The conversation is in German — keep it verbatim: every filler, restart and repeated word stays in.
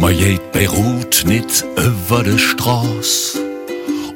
Ma geht bei Rot nicht über de Straß.